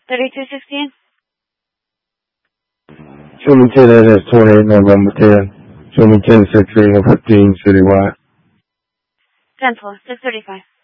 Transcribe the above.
3216? Show me 10 NS28 November 10. Show me 10 16 or 15 citywide. 10-4, 635.